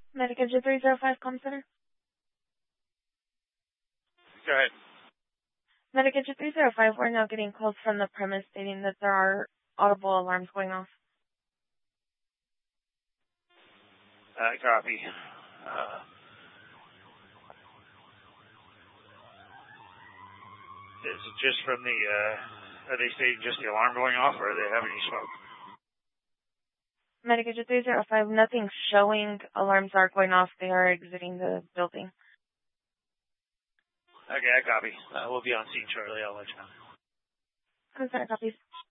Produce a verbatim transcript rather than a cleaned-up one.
Medicaid three zero five Com Center. Go ahead. Medicaid three zero five, we're now getting calls from the premise stating that there are audible alarms going off. Uh, copy. Uh, is it just from the, uh, are they stating just the alarm going off, or are they having any smoke? Medicaid three zero five, nothing's showing alarms are going off. They are exiting the building. Okay, I copy. Uh, we'll be on scene shortly. I'll let you know. I'm sorry, copies.